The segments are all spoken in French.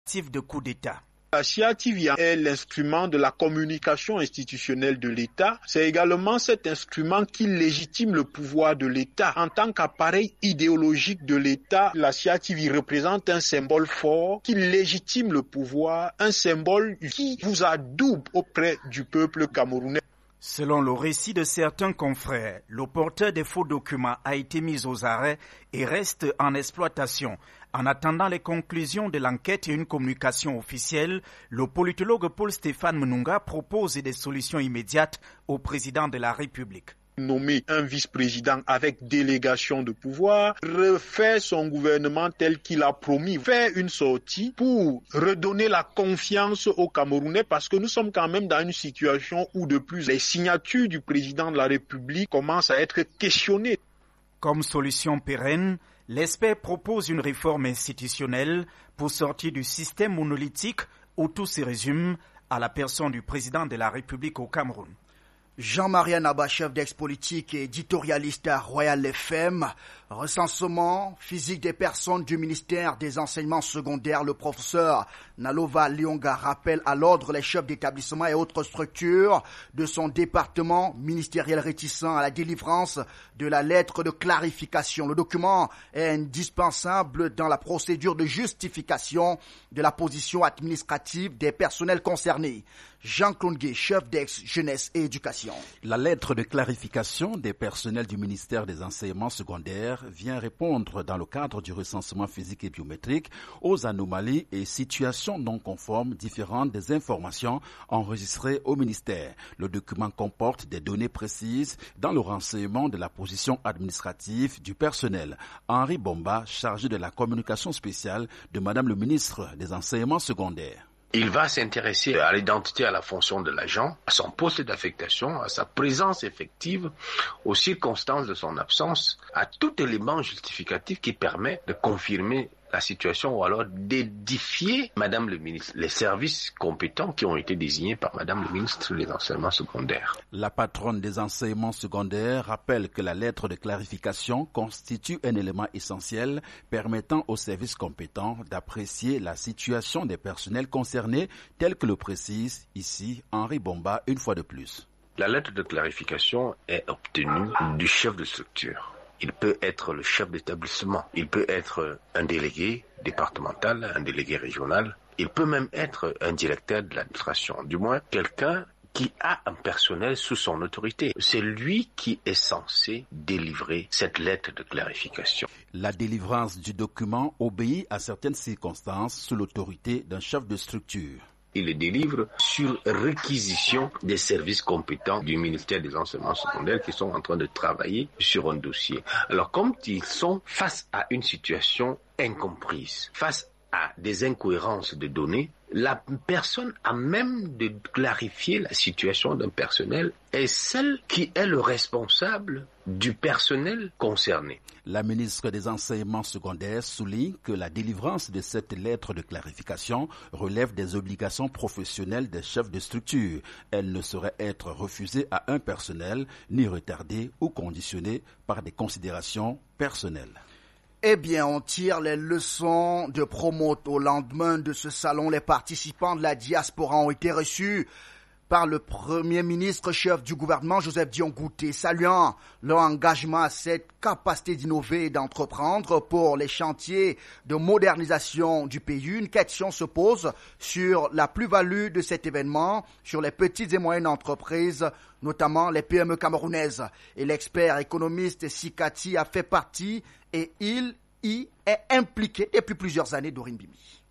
de coup d'État. La CIA TV est l'instrument de la communication institutionnelle de l'État. C'est également cet instrument qui légitime le pouvoir de l'État. En tant qu'appareil idéologique de l'État, la CIA TV représente un symbole fort qui légitime le pouvoir, un symbole qui vous adoube auprès du peuple camerounais. Selon le récit de certains confrères, le porteur des faux documents a été mis aux arrêts et reste en exploitation. En attendant les conclusions de l'enquête et une communication officielle, le politologue Paul-Stéphane Mununga propose des solutions immédiates au président de la République. Nommer un vice-président avec délégation de pouvoir, refaire son gouvernement tel qu'il a promis, faire une sortie pour redonner la confiance aux Camerounais parce que nous sommes quand même dans une situation où de plus les signatures du président de la République commencent à être questionnées. Comme solution pérenne, l'expert propose une réforme institutionnelle pour sortir du système monolithique où tout se résume à la personne du président de la République au Cameroun. Jean-Marie Anaba, chef d'ex-politique et éditorialiste à Royal FM, recensement physique des personnes du ministère des enseignements secondaires, le professeur Nalova Lionga rappelle à l'ordre les chefs d'établissement et autres structures de son département ministériel réticent à la délivrance de la lettre de clarification. Le document est indispensable dans la procédure de justification de la position administrative des personnels concernés. Jean-Claude Gué, chef d'ex-jeunesse et éducation. La lettre de clarification des personnels du ministère des enseignements secondaires vient répondre dans le cadre du recensement physique et biométrique aux anomalies et situations non conformes différentes des informations enregistrées au ministère. Le document comporte des données précises dans le renseignement de la position administrative du personnel. Henri Bomba, chargé de la communication spéciale de Madame le ministre des enseignements secondaires. Il va s'intéresser à l'identité, à la fonction de l'agent, à son poste d'affectation, à sa présence effective, aux circonstances de son absence, à tout élément justificatif qui permet de confirmer la situation ou alors d'édifier Madame le ministre, les services compétents qui ont été désignés par Madame le ministre des enseignements secondaires. La patronne des enseignements secondaires rappelle que la lettre de clarification constitue un élément essentiel permettant aux services compétents d'apprécier la situation des personnels concernés, tel que le précise ici Henri Bomba une fois de plus. La lettre de clarification est obtenue du chef de structure. Il peut être le chef d'établissement, il peut être un délégué départemental, un délégué régional, il peut même être un directeur de l'administration, du moins quelqu'un qui a un personnel sous son autorité. C'est lui qui est censé délivrer cette lettre de clarification. La délivrance du document obéit à certaines circonstances sous l'autorité d'un chef de structure. Il le délivre sur réquisition des services compétents du ministère des enseignements secondaires qui sont en train de travailler sur un dossier. Alors, comme ils sont face à une situation incomprise, face à des incohérences de données, la personne à même de clarifier la situation d'un personnel est celle qui est le responsable du personnel concerné. La ministre des enseignements secondaires souligne que la délivrance de cette lettre de clarification relève des obligations professionnelles des chefs de structure. Elle ne saurait être refusée à un personnel, ni retardée ou conditionnée par des considérations personnelles. Eh bien, on tire les leçons de Promote. Au lendemain de ce salon, les participants de la diaspora ont été reçus par le Premier ministre chef du gouvernement, Joseph Dion Ngouté, saluant leur engagement à cette capacité d'innover et d'entreprendre pour les chantiers de modernisation du pays. Une question se pose sur la plus-value de cet événement, sur les petites et moyennes entreprises, notamment les PME camerounaises. Et l'expert économiste Sikati a fait partie et il y est impliqué depuis plusieurs années, Dorine Bimi.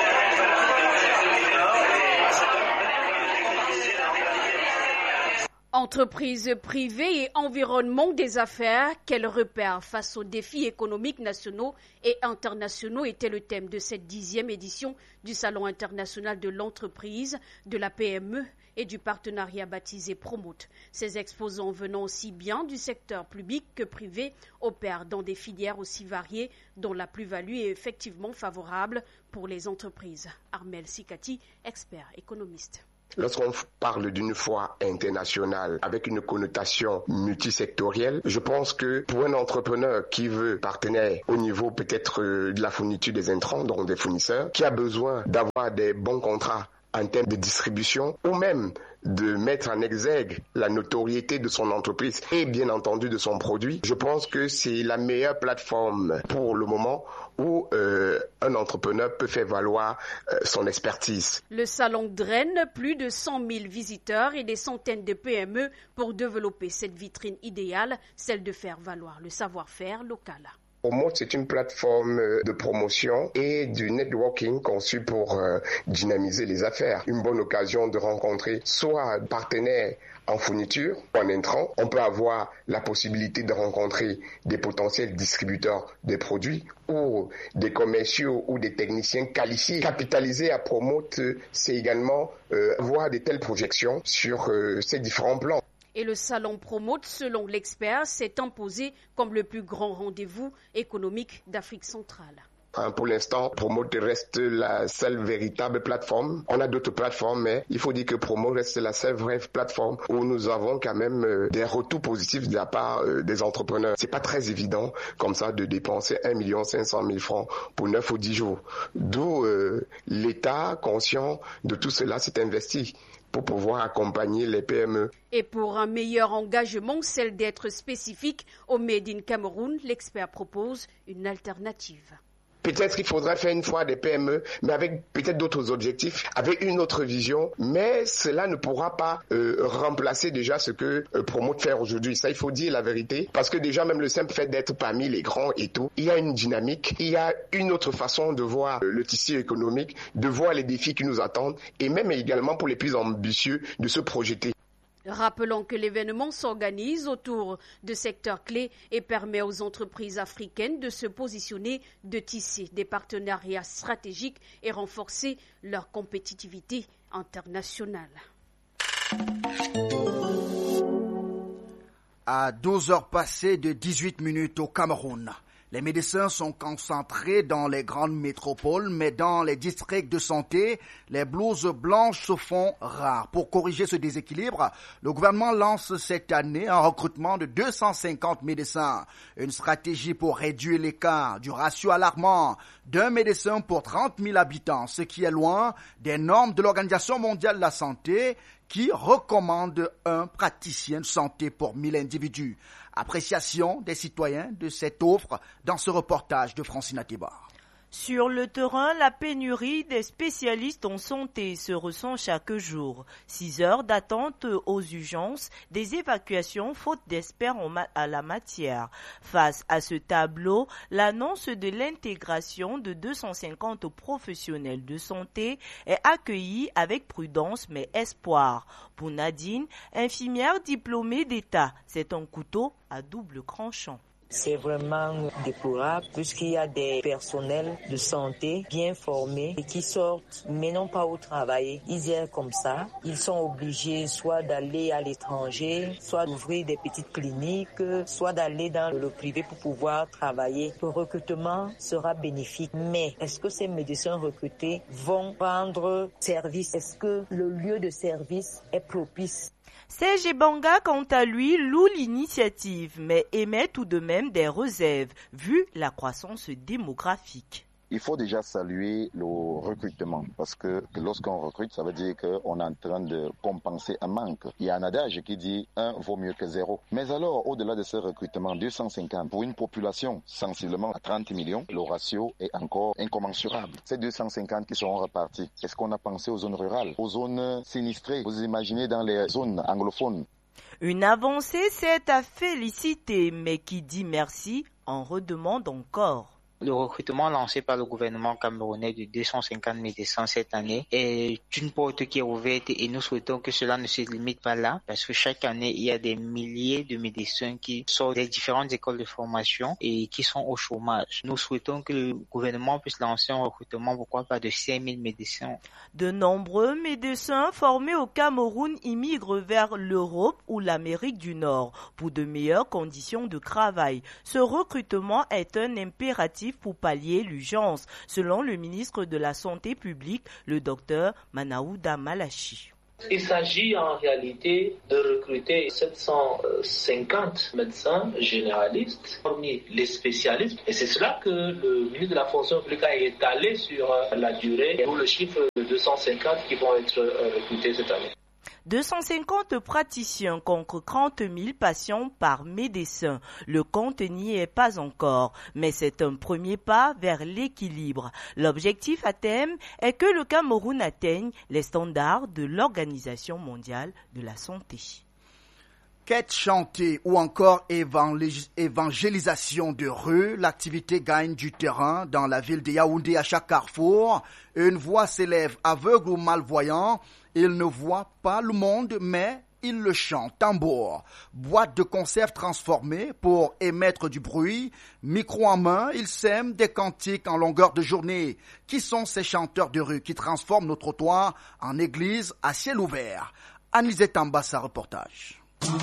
Entreprises privées et environnement des affaires, quels repères face aux défis économiques nationaux et internationaux était le thème de cette 10e édition du Salon international de l'entreprise, de la PME et du partenariat baptisé Promote. Ces exposants venant aussi bien du secteur public que privé opèrent dans des filières aussi variées dont la plus-value est effectivement favorable pour les entreprises. Armel Sikati, expert économiste. Lorsqu'on parle d'une foire internationale avec une connotation multisectorielle, je pense que pour un entrepreneur qui veut partenaire au niveau peut-être de la fourniture des intrants, donc des fournisseurs, qui a besoin d'avoir des bons contrats en termes de distribution ou même de mettre en exergue la notoriété de son entreprise et bien entendu de son produit, je pense que c'est la meilleure plateforme pour le moment où un entrepreneur peut faire valoir son expertise. Le salon draine plus de 100 000 visiteurs et des centaines de PME pour développer cette vitrine idéale, celle de faire valoir le savoir-faire local. Promote, c'est une plateforme de promotion et du networking conçue pour dynamiser les affaires. Une bonne occasion de rencontrer soit partenaires en fourniture, en intrant. On peut avoir la possibilité de rencontrer des potentiels distributeurs des produits ou des commerciaux ou des techniciens qualifiés. Capitaliser à Promote, c'est également voir de telles projections sur ces différents plans. Et le salon Promote, selon l'expert, s'est imposé comme le plus grand rendez-vous économique d'Afrique centrale. Pour l'instant, Promote reste la seule véritable plateforme. On a d'autres plateformes, mais il faut dire que Promote reste la seule vraie plateforme où nous avons quand même des retours positifs de la part des entrepreneurs. C'est pas très évident comme ça de dépenser 1 500 000 francs pour 9 ou 10 jours. D'où l'État, conscient de tout cela, s'est investi pour pouvoir accompagner les PME. Et pour un meilleur engagement, celle d'être spécifique au Made in Cameroun, l'expert propose une alternative. Peut-être qu'il faudrait faire une fois des PME, mais avec peut-être d'autres objectifs, avec une autre vision, mais cela ne pourra pas remplacer déjà ce que Promote fait aujourd'hui. Ça, il faut dire la vérité, parce que déjà même le simple fait d'être parmi les grands et tout, il y a une dynamique, il y a une autre façon de voir le tissu économique, de voir les défis qui nous attendent, et même également pour les plus ambitieux de se projeter. Rappelons que l'événement s'organise autour de secteurs clés et permet aux entreprises africaines de se positionner, de tisser des partenariats stratégiques et renforcer leur compétitivité internationale. À 12 heures passées de 18 minutes au Cameroun. Les médecins sont concentrés dans les grandes métropoles, mais dans les districts de santé, les blouses blanches se font rares. Pour corriger ce déséquilibre, le gouvernement lance cette année un recrutement de 250 médecins. Une stratégie pour réduire l'écart du ratio alarmant d'un médecin pour 30 000 habitants, ce qui est loin des normes de l'Organisation mondiale de la santé qui recommande un praticien de santé pour 1000 individus. Appréciation des citoyens de cette offre dans ce reportage de Francine Ateba. Sur le terrain, la pénurie des spécialistes en santé se ressent chaque jour. 6 heures d'attente aux urgences, des évacuations faute d'experts à la matière. Face à ce tableau, l'annonce de l'intégration de 250 professionnels de santé est accueillie avec prudence mais espoir. Pour Nadine, infirmière diplômée d'État, c'est un couteau à double tranchant. C'est vraiment déplorable puisqu'il y a des personnels de santé bien formés et qui sortent mais non pas au travail. Ils errent comme ça. Ils sont obligés soit d'aller à l'étranger, soit d'ouvrir des petites cliniques, soit d'aller dans le privé pour pouvoir travailler. Le recrutement sera bénéfique. Mais est-ce que ces médecins recrutés vont rendre service? Est-ce que le lieu de service est propice? Serge Banga, quant à lui, loue l'initiative, mais émet tout de même des réserves, vu la croissance démographique. Il faut déjà saluer le recrutement parce que lorsqu'on recrute, ça veut dire qu'on est en train de compenser un manque. Il y a un adage qui dit 1 vaut mieux que 0. Mais alors, au-delà de ce recrutement, 250 pour une population sensiblement à 30 millions, le ratio est encore incommensurable. Ces 250 qui seront repartis, est-ce qu'on a pensé aux zones rurales, aux zones sinistrées, vous imaginez dans les zones anglophones? Une avancée, c'est à féliciter, mais qui dit merci en redemande encore. Le recrutement lancé par le gouvernement camerounais de 250 médecins cette année est une porte qui est ouverte et nous souhaitons que cela ne se limite pas là parce que chaque année, il y a des milliers de médecins qui sortent des différentes écoles de formation et qui sont au chômage. Nous souhaitons que le gouvernement puisse lancer un recrutement, pourquoi pas de 5000 médecins. De nombreux médecins formés au Cameroun immigrent vers l'Europe ou l'Amérique du Nord pour de meilleures conditions de travail. Ce recrutement est un impératif pour pallier l'urgence, selon le ministre de la Santé publique, le docteur Manaouda Malachi. Il s'agit en réalité de recruter 750 médecins généralistes parmi les spécialistes. Et c'est cela que le ministre de la fonction publique a étalé sur la durée, pour le chiffre de 250 qui vont être recrutés cette année. 250 praticiens contre 30 000 patients par médecin. Le compte n'y est pas encore, mais c'est un premier pas vers l'équilibre. L'objectif à terme est que le Cameroun atteigne les standards de l'Organisation mondiale de la santé. Quête chantée ou encore évangélisation de rue, l'activité gagne du terrain dans la ville de Yaoundé. À chaque carrefour, une voix s'élève, aveugle ou malvoyant. Il ne voit pas le monde, mais il le chante. Tambour, boîte de conserve transformée pour émettre du bruit, micro en main, il sème des cantiques en longueur de journée. Qui sont ces chanteurs de rue qui transforment nos trottoirs en église à ciel ouvert? Anisette Ambassa, reportage.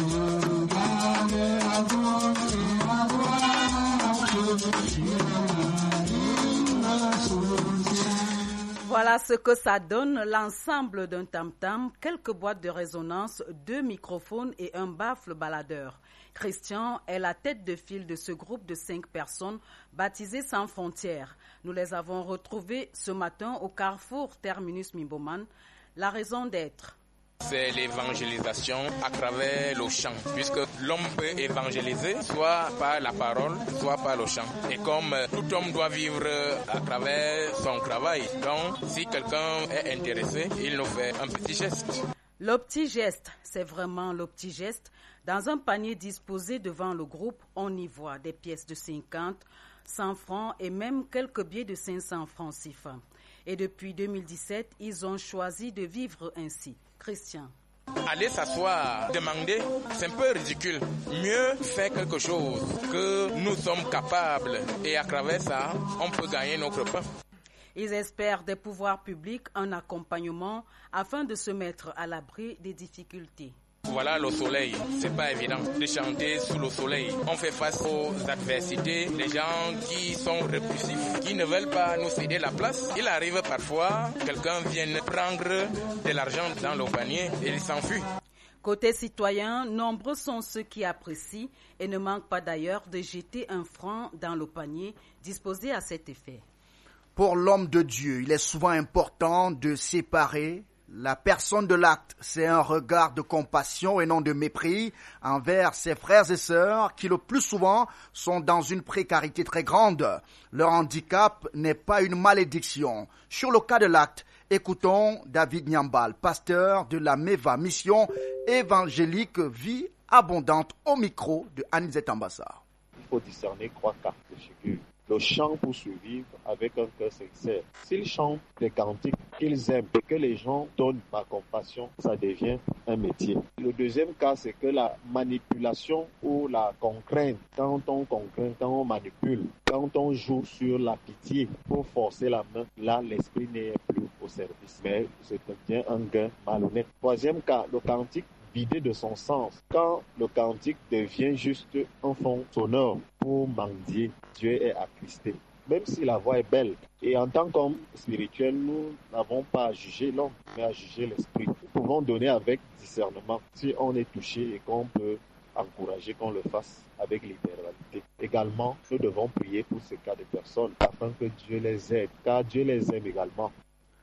Voilà ce que ça donne, l'ensemble d'un tam-tam, quelques boîtes de résonance, 2 microphones et un baffle baladeur. Christian est la tête de file de ce groupe de 5 personnes baptisé Sans Frontières. Nous les avons retrouvés ce matin au carrefour Terminus Mimboman. La raison d'être: c'est l'évangélisation à travers le chant, puisque l'homme peut évangéliser soit par la parole, soit par le chant. Et comme tout homme doit vivre à travers son travail, donc si quelqu'un est intéressé, il nous fait un petit geste. Le petit geste, c'est vraiment le petit geste. Dans un panier disposé devant le groupe, on y voit des pièces de 50, 100 francs et même quelques billets de 500 francs CFA. Et depuis 2017, ils ont choisi de vivre ainsi. Christian. Aller s'asseoir, demander, c'est un peu ridicule. Mieux faire quelque chose que nous sommes capables et à travers ça, on peut gagner notre pain. Ils espèrent des pouvoirs publics un accompagnement afin de se mettre à l'abri des difficultés. Voilà le soleil, c'est pas évident de chanter sous le soleil. On fait face aux adversités, les gens qui sont répulsifs, qui ne veulent pas nous céder la place. Il arrive parfois, quelqu'un vienne prendre de l'argent dans le panier et il s'enfuit. Côté citoyen, nombreux sont ceux qui apprécient et ne manquent pas d'ailleurs de jeter un franc dans le panier disposé à cet effet. Pour l'homme de Dieu, il est souvent important de séparer la personne de l'acte. C'est un regard de compassion et non de mépris envers ses frères et sœurs qui le plus souvent sont dans une précarité très grande. Leur handicap n'est pas une malédiction. Sur le cas de l'acte, écoutons David Nyambal, pasteur de la MEVA, Mission évangélique Vie Abondante, au micro de Anisette Ambassa. Il faut discerner 3 cartes de figure. Le chant pour survivre avec un cœur sincère. S'ils chantent des cantiques qu'ils aiment et que les gens donnent par compassion, ça devient un métier. Le deuxième cas, c'est que la manipulation ou la contrainte, quand on contraint, quand on manipule, quand on joue sur la pitié pour forcer la main, là, l'esprit n'est plus au service. Mais c'est bien un gain malhonnête. Troisième cas, le cantique vidé de son sens. Quand le cantique devient juste un fond sonore pour mendier, Dieu est attristé. Même si la voix est belle. Et en tant qu'homme spirituel, nous n'avons pas à juger l'homme, mais à juger l'esprit. Nous pouvons donner avec discernement si on est touché et qu'on peut encourager qu'on le fasse avec libéralité. Également, nous devons prier pour ces cas de personnes afin que Dieu les aide, car Dieu les aime également.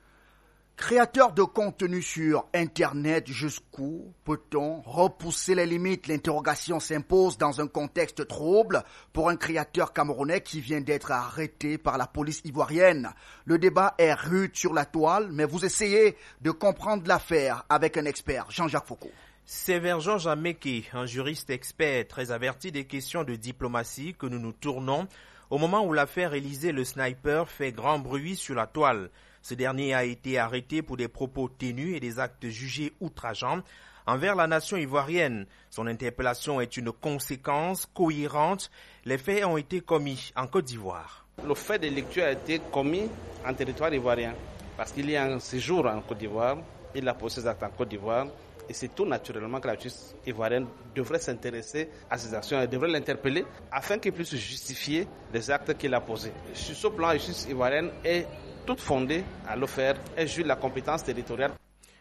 Créateur de contenu sur Internet, jusqu'où peut-on repousser les limites? L'interrogation s'impose dans un contexte trouble pour un créateur camerounais qui vient d'être arrêté par la police ivoirienne. Le débat est rude sur la toile, mais vous essayez de comprendre l'affaire avec un expert, Jean-Jacques Foucault. C'est vers Georges Ameke, un juriste expert très averti des questions de diplomatie, que nous nous tournons au moment où l'affaire Élysée le sniper fait grand bruit sur la toile. Ce dernier a été arrêté pour des propos ténus et des actes jugés outrageants envers la nation ivoirienne. Son interpellation est une conséquence cohérente. Les faits ont été commis en Côte d'Ivoire. Le fait de lecture a été commis en territoire ivoirien parce qu'il y a un séjour en Côte d'Ivoire, il a posé ses actes en Côte d'Ivoire. Et c'est tout naturellement que la justice ivoirienne devrait s'intéresser à ces actions et devrait l'interpeller afin qu'il puisse justifier les actes qu'il a posés. Sur ce plan, la justice ivoirienne est toute fondée à le faire et juge la compétence territoriale.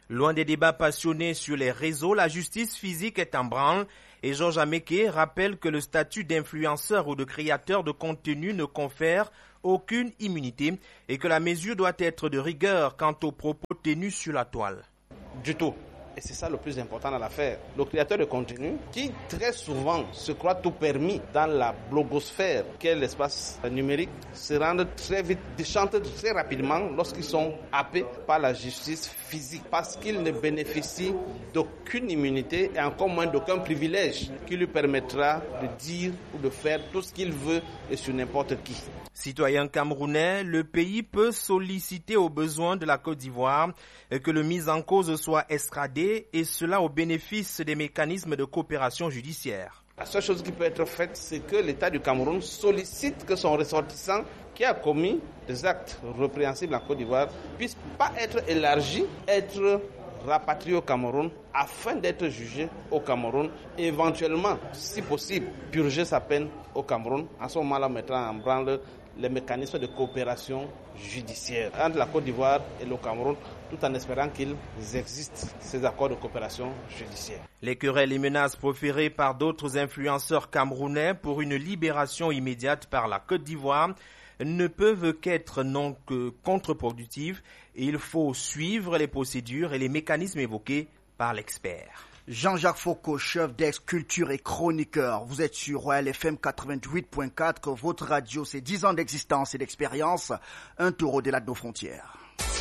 Loin des débats passionnés sur les réseaux, la justice physique est en branle et Georges Ameke rappelle que le statut d'influenceur ou de créateur de contenu ne confère aucune immunité et que la mesure doit être de rigueur quant aux propos tenus sur la toile. Du tout. Et c'est ça le plus important dans l'affaire. Le créateur de contenu, qui très souvent se croit tout permis dans la blogosphère, qui est l'espace numérique, se rendent très vite, déchantent très rapidement lorsqu'ils sont happés par la justice physique, parce qu'ils ne bénéficient d'aucune immunité et encore moins d'aucun privilège qui lui permettra de dire ou de faire tout ce qu'il veut et sur n'importe qui. Citoyen camerounais, le pays peut solliciter aux besoins de la Côte d'Ivoire que le mis en cause soit extradé et cela au bénéfice des mécanismes de coopération judiciaire. La seule chose qui peut être faite, c'est que l'État du Cameroun sollicite que son ressortissant qui a commis des actes répréhensibles en Côte d'Ivoire puisse pas être élargi, être rapatrié au Cameroun afin d'être jugé au Cameroun et éventuellement, si possible, purger sa peine au Cameroun. En ce moment-là, mettant en branle les mécanismes de coopération judiciaire entre la Côte d'Ivoire et le Cameroun, tout en espérant qu'ils existent, ces accords de coopération judiciaire. Les querelles et menaces proférées par d'autres influenceurs camerounais pour une libération immédiate par la Côte d'Ivoire ne peuvent qu'être non que contre-productives et il faut suivre les procédures et les mécanismes évoqués par l'expert. Jean-Jacques Foucault, chef d'ex-culture et chroniqueur. Vous êtes sur Royal FM 88.4. Votre radio, c'est 10 ans d'existence et d'expérience. Un tour au-delà de nos frontières.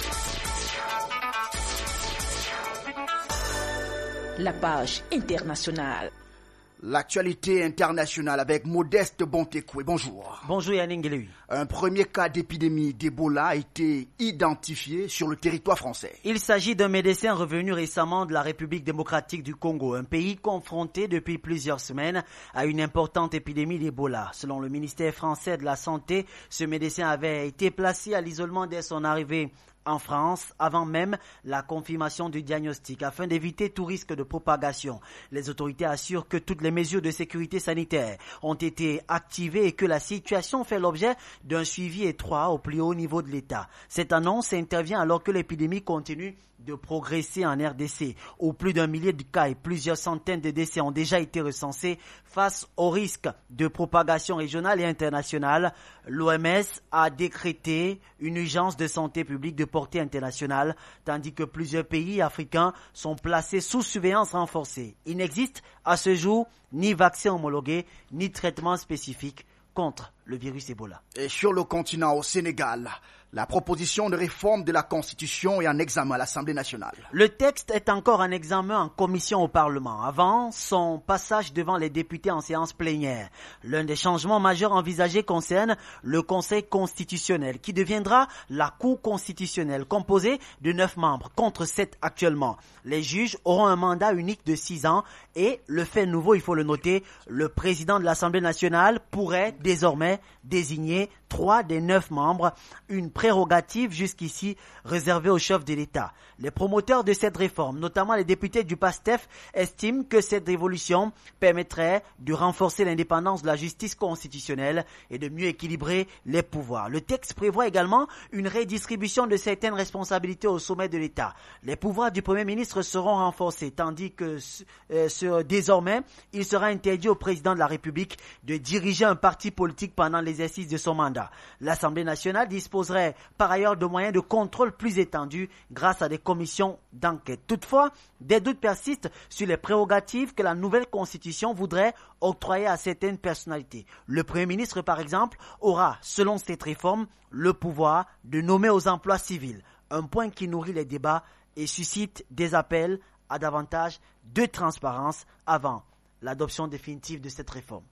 La page internationale. L'actualité internationale avec Modeste Bontekoué. Bonjour. Bonjour Yannick Guéléui. Un premier cas d'épidémie d'Ebola a été identifié sur le territoire français. Il s'agit d'un médecin revenu récemment de la République démocratique du Congo, un pays confronté depuis plusieurs semaines à une importante épidémie d'Ebola. Selon le ministère français de la Santé, ce médecin avait été placé à l'isolement dès son arrivée en France, avant même la confirmation du diagnostic, afin d'éviter tout risque de propagation. Les autorités assurent que toutes les mesures de sécurité sanitaire ont été activées et que la situation fait l'objet d'un suivi étroit au plus haut niveau de l'État. Cette annonce intervient alors que l'épidémie continue de progresser en RDC, où plus d'1 millier de cas et plusieurs centaines de décès ont déjà été recensés face au risque de propagation régionale et internationale. L'OMS a décrété une urgence de santé publique de portée internationale, tandis que plusieurs pays africains sont placés sous surveillance renforcée. Il n'existe à ce jour ni vaccin homologué, ni traitement spécifique contre le virus Ebola. Et sur le continent, au Sénégal, la proposition de réforme de la Constitution est en examen à l'Assemblée nationale. Le texte est encore en examen en commission au Parlement, avant son passage devant les députés en séance plénière. L'un des changements majeurs envisagés concerne le Conseil constitutionnel, qui deviendra la Cour constitutionnelle, composée de 9 membres, contre 7 actuellement. Les juges auront un mandat unique de 6 ans et, le fait nouveau, il faut le noter, le président de l'Assemblée nationale pourrait désormais désigner 3 des 9 membres, une prérogative jusqu'ici réservée au chef de l'État. Les promoteurs de cette réforme, notamment les députés du PASTEF, estiment que cette évolution permettrait de renforcer l'indépendance de la justice constitutionnelle et de mieux équilibrer les pouvoirs. Le texte prévoit également une redistribution de certaines responsabilités au sommet de l'État. Les pouvoirs du Premier ministre seront renforcés, tandis que désormais, il sera interdit au président de la République de diriger un parti politique pendant l'exercice de son mandat. L'Assemblée nationale disposerait par ailleurs de moyens de contrôle plus étendus grâce à des commissions d'enquête. Toutefois, des doutes persistent sur les prérogatives que la nouvelle constitution voudrait octroyer à certaines personnalités. Le Premier ministre, par exemple, aura, selon cette réforme, le pouvoir de nommer aux emplois civils, un point qui nourrit les débats et suscite des appels à davantage de transparence avant l'adoption définitive de cette réforme.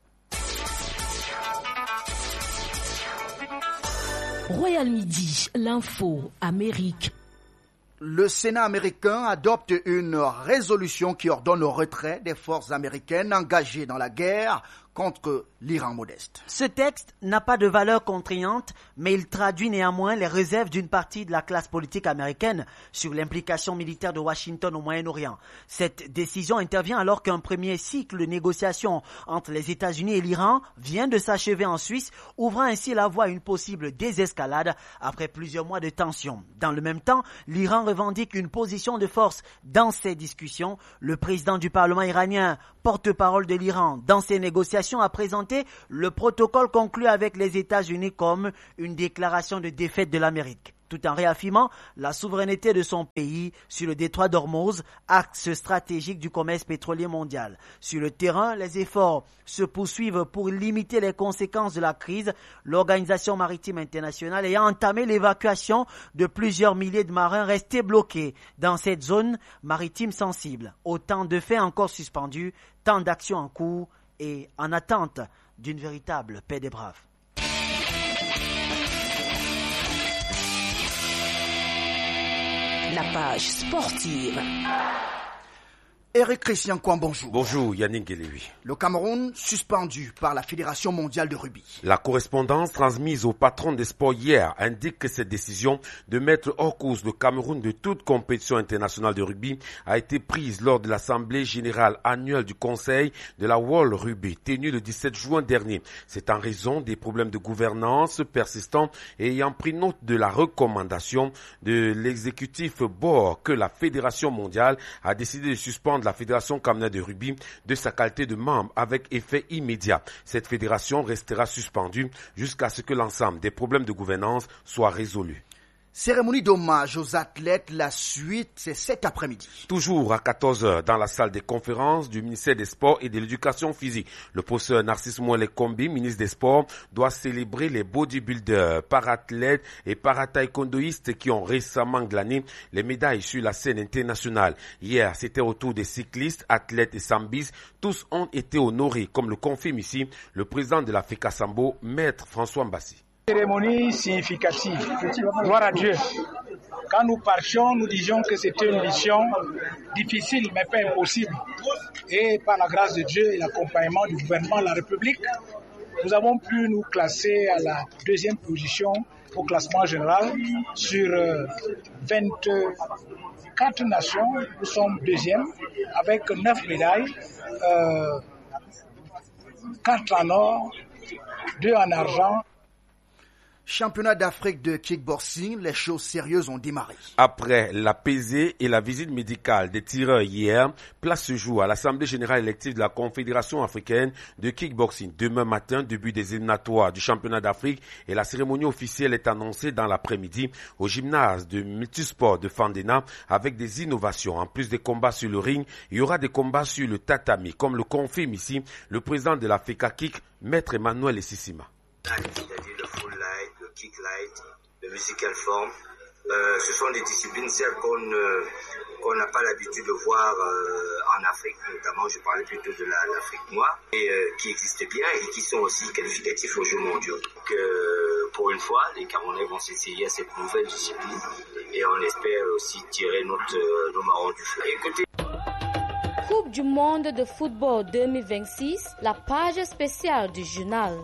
Royal Midi, l'info, Amérique. Le Sénat américain adopte une résolution qui ordonne le retrait des forces américaines engagées dans la guerre contre l'Iran modeste. Ce texte n'a pas de valeur contraignante, mais il traduit néanmoins les réserves d'une partie de la classe politique américaine sur l'implication militaire de Washington au Moyen-Orient. Cette décision intervient alors qu'un premier cycle de négociations entre les États-Unis et l'Iran vient de s'achever en Suisse, ouvrant ainsi la voie à une possible désescalade après plusieurs mois de tensions. Dans le même temps, l'Iran revendique une position de force dans ces discussions. Le président du Parlement iranien, porte-parole de l'Iran, dans ces négociations a présenté le protocole conclu avec les États-Unis comme une déclaration de défaite de l'Amérique, tout en réaffirmant la souveraineté de son pays sur le détroit d'Ormuz, axe stratégique du commerce pétrolier mondial. Sur le terrain, les efforts se poursuivent pour limiter les conséquences de la crise, l'Organisation maritime internationale ayant entamé l'évacuation de plusieurs milliers de marins restés bloqués dans cette zone maritime sensible. Autant de faits encore suspendus, tant d'actions en cours et en attente d'une véritable paix des braves. La page sportive. Eric Christian Kouam, bonjour. Bonjour Yannick Guélévi. Le Cameroun suspendu par la Fédération mondiale de rugby. La correspondance transmise au patron des sports hier indique que cette décision de mettre hors course le Cameroun de toute compétition internationale de rugby a été prise lors de l'Assemblée générale annuelle du Conseil de la World Rugby tenue le 17 juin dernier. C'est en raison des problèmes de gouvernance persistants et ayant pris note de la recommandation de l'exécutif board que la Fédération mondiale a décidé de suspendre la Fédération camerounaise de rugby de sa qualité de membre avec effet immédiat. Cette fédération restera suspendue jusqu'à ce que l'ensemble des problèmes de gouvernance soient résolus. Cérémonie d'hommage aux athlètes, la suite, c'est cet après-midi. Toujours à 14h, dans la salle des conférences du ministère des Sports et de l'Éducation physique. Le professeur Narcisse Mouelé-Kombi, ministre des Sports, doit célébrer les bodybuilders, parathlètes et parataekwondoïstes qui ont récemment glané les médailles sur la scène internationale. Hier, c'était au tour des cyclistes, athlètes et sambistes. Tous ont été honorés, comme le confirme ici le président de la FECASAMBO, Maître François Mbassi. Cérémonie significative. Gloire à Dieu. Quand nous partions, nous disions que c'était une mission difficile, mais pas impossible. Et par la grâce de Dieu et l'accompagnement du gouvernement de la République, nous avons pu nous classer à la deuxième position au classement général sur 24 nations. Nous sommes deuxième avec 9 médailles, 4 en or, 2 en argent. Championnat d'Afrique de kickboxing, les choses sérieuses ont démarré. Après la pesée et la visite médicale des tireurs hier, place ce jour à l'Assemblée générale élective de la Confédération africaine de kickboxing. Demain matin, début des éliminatoires du championnat d'Afrique et la cérémonie officielle est annoncée dans l'après-midi au gymnase de multisport de Fandena avec des innovations. En plus des combats sur le ring, il y aura des combats sur le tatami, comme le confirme ici le président de la FECAKIK, Maître Emmanuel Essissima. C'est-à-dire le full light, le kick light, le musical form. Ce sont des disciplines celles qu'on n'a pas l'habitude de voir en Afrique, notamment je parlais plutôt de l'Afrique noire, et qui existent bien et qui sont aussi qualificatifs aux Jeux mondiaux. Donc, pour une fois, les Camerounais vont s'essayer à cette nouvelle discipline et on espère aussi tirer nos marrons du feu. Écoutez. Coupe du monde de football 2026, la page spéciale du journal.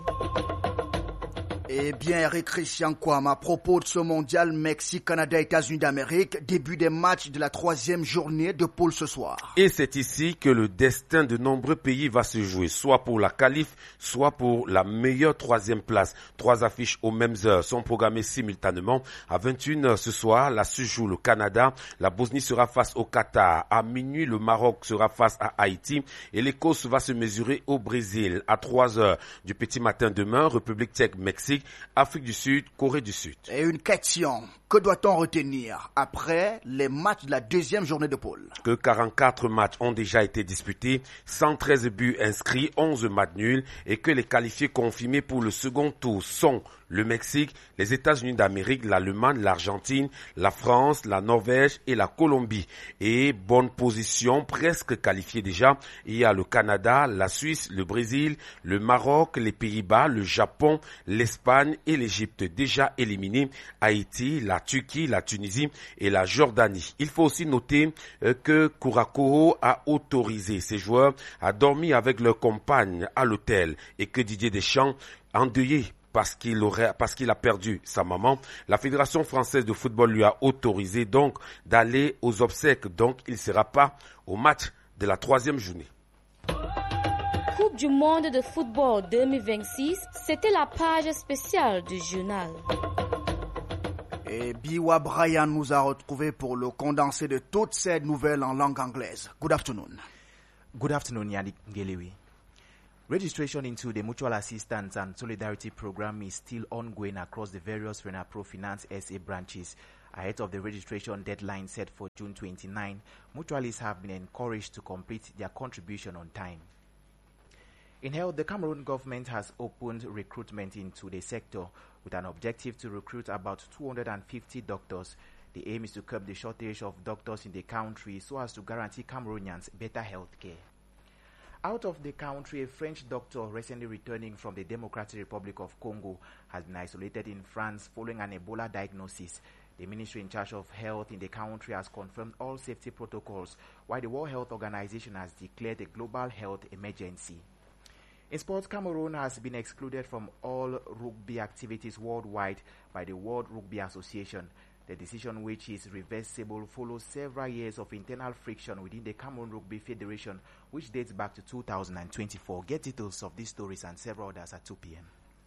Eh bien, Eric Christian Kouam, à propos de ce mondial Mexique, Canada, États-Unis d'Amérique, début des matchs de la 3e journée de poule ce soir. Et c'est ici que le destin de nombreux pays va se jouer, soit pour la qualif, soit pour la meilleure 3e place. 3 affiches aux mêmes heures sont programmées simultanément. À 21h ce soir, là se joue le Canada, la Bosnie sera face au Qatar. À minuit, le Maroc sera face à Haïti et l'Écosse va se mesurer au Brésil. À 3h du petit matin demain, République tchèque, Mexique, Afrique du Sud, Corée du Sud. Et une question, que doit-on retenir après les matchs de la 2e journée de poule? Que 44 matchs ont déjà été disputés, 113 buts inscrits, 11 matchs nuls et que les qualifiés confirmés pour le second tour sont le Mexique, les États-Unis d'Amérique, l'Allemagne, l'Argentine, la France, la Norvège et la Colombie. Et bonne position, presque qualifiés déjà. Il y a le Canada, la Suisse, le Brésil, le Maroc, les Pays-Bas, le Japon, l'Espagne, l'Espagne et l'Égypte, déjà éliminés, Haïti, la Turquie, la Tunisie et la Jordanie. Il faut aussi noter que Kourakoro a autorisé ses joueurs à dormir avec leurs compagnes à l'hôtel et que Didier Deschamps, endeuillé parce qu'il a perdu sa maman, la Fédération française de football lui a autorisé donc d'aller aux obsèques. Donc il ne sera pas au match de la 3e journée. Coupe du monde de football 2026, c'était la page spéciale du journal. Et Biwa Brian nous a retrouvés pour le condensé de toutes ces nouvelles en langue anglaise. Good afternoon. Good afternoon, Yannick Ngelewi. Registration into the Mutual Assistance and Solidarity Program is still ongoing across the various FENAPRO Finance SA branches. Ahead of the registration deadline set for June 29, mutualists have been encouraged to complete their contribution on time. In health, the Cameroon government has opened recruitment into the sector with an objective to recruit about 250 doctors. The aim is to curb the shortage of doctors in the country so as to guarantee Cameroonians better health care. Out of the country, a French doctor recently returning from the Democratic Republic of Congo has been isolated in France following an Ebola diagnosis. The ministry in charge of health in the country has confirmed all safety protocols, while the World Health Organization has declared a global health emergency. In sports, Cameroon has been excluded from all rugby activities worldwide by the World Rugby Association. The decision, which is reversible, follows several years of internal friction within the Cameroon Rugby Federation, which dates back to 2024. Get details of these stories and several others at 2 p.m.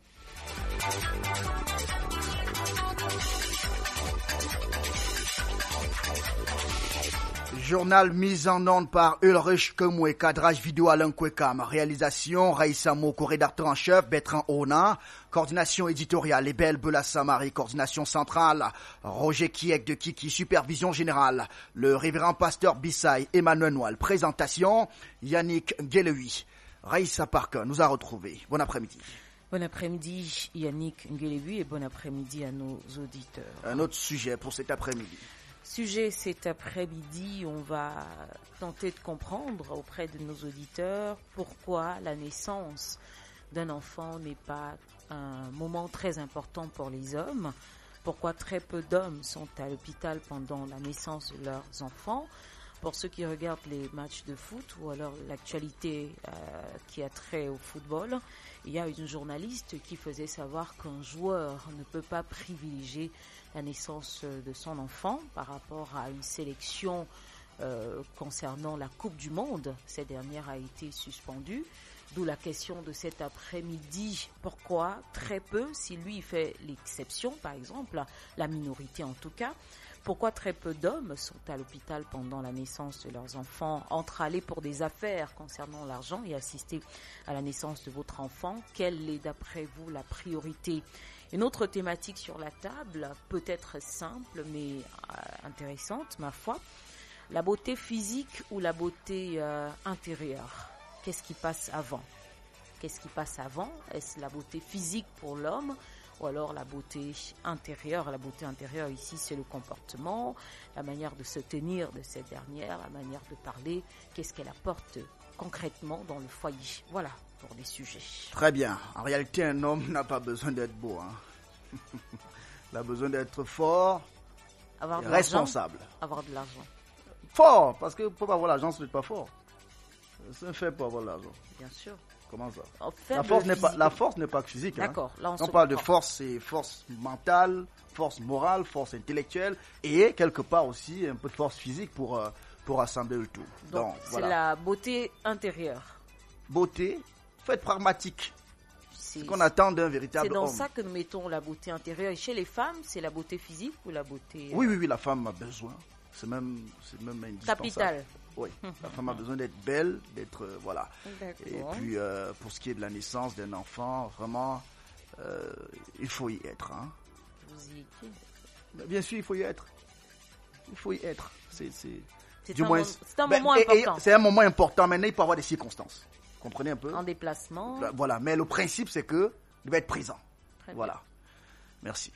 Journal mis en onde par Ulrich Kemwe, cadrage vidéo Alain Kwekam, réalisation Raïssa Moko, rédacteur en chef Bertrand Ona, coordination éditoriale Ebel Belassamari, coordination centrale Roger Kiek de Kiki, supervision générale le révérend pasteur Bissaï Emmanuel Noël, présentation Yannick Ngelewi. Raïssa Parker nous a retrouvés. Bon après-midi. Bon après-midi Yannick Ngelewi et bon après-midi à nos auditeurs. Un autre sujet pour cet après-midi. Sujet cet après-midi, on va tenter de comprendre auprès de nos auditeurs pourquoi la naissance d'un enfant n'est pas un moment très important pour les hommes, pourquoi très peu d'hommes sont à l'hôpital pendant la naissance de leurs enfants. Pour ceux qui regardent les matchs de foot ou alors l'actualité qui a trait au football, il y a une journaliste qui faisait savoir qu'un joueur ne peut pas privilégier la naissance de son enfant par rapport à une sélection concernant la Coupe du Monde. Cette dernière a été suspendue, d'où la question de cet après-midi. Pourquoi très peu, si lui fait l'exception par exemple, la minorité en tout cas, pourquoi très peu d'hommes sont à l'hôpital pendant la naissance de leurs enfants, entre aller pour des affaires concernant l'argent et assister à la naissance de votre enfant? Quelle est d'après vous la priorité? Une autre thématique sur la table, peut-être simple mais intéressante ma foi, la beauté physique ou la beauté intérieure. Qu'est-ce qui passe avant? Qu'est-ce qui passe avant? Est-ce la beauté physique pour l'homme ou alors la beauté intérieure? La beauté intérieure ici, c'est le comportement, la manière de se tenir de cette dernière, la manière de parler, qu'est-ce qu'elle apporte concrètement dans le foyer. Voilà pour des sujets. Très bien. En réalité, un homme n'a pas besoin d'être beau. Hein. Il a besoin d'être fort, avoir responsable. Avoir de l'argent. Fort, parce que pour avoir l'argent, ce n'est pas fort. C'est un fait pour avoir l'argent. Bien sûr. Comment ça? La force n'est pas physique. D'accord. Hein. Là, on parle de force, c'est force mentale, force morale, force intellectuelle et quelque part aussi un peu de force physique pour assembler le tout. Donc c'est la beauté intérieure. Beauté, faut être pragmatique. C'est ce qu'on attend d'un véritable homme. C'est dans ça que nous mettons la beauté intérieure. Et chez les femmes, c'est la beauté physique ou la beauté... Oui, la femme a besoin. C'est même indispensable. Capital. Oui, la femme a besoin d'être belle, d'être... voilà. Et puis, pour ce qui est de la naissance d'un enfant, vraiment, il faut y être. Hein. Vous y étiez? Bien sûr, il faut y être. Il faut y être. C'est un moment important. C'est un moment important. Maintenant, il peut y avoir des circonstances. Comprenez un peu? En déplacement. Voilà, mais le principe, c'est que il va être présent. Très voilà. Bien. Merci.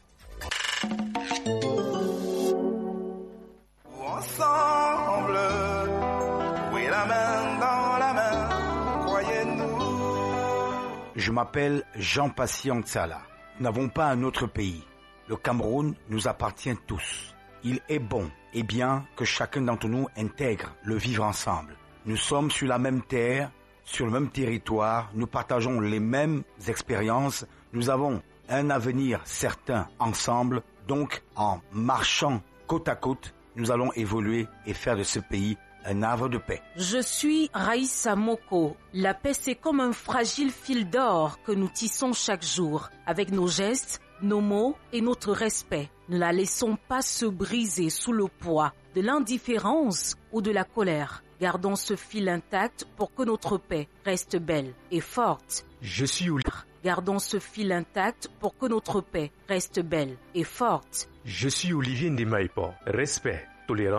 Ensemble, oui, la main dans la main, croyez-nous. Je m'appelle Jean Patient Tsala. Nous n'avons pas un autre pays. Le Cameroun nous appartient tous. Il est bon et bien que chacun d'entre nous intègre le vivre ensemble. Nous sommes sur la même terre, sur le même territoire, nous partageons les mêmes expériences, nous avons un avenir certain ensemble, donc en marchant côte à côte, nous allons évoluer et faire de ce pays un havre de paix. Je suis Raïssa Moko. La paix, c'est comme un fragile fil d'or que nous tissons chaque jour, avec nos gestes, nos mots et notre respect. Ne la laissons pas se briser sous le poids de l'indifférence ou de la colère. Gardons ce fil intact pour que notre paix reste belle et forte. Je suis Gardons ce fil intact pour que notre paix reste belle et forte. Je suis Olivier Ndemaïpo. Respect, tolérance.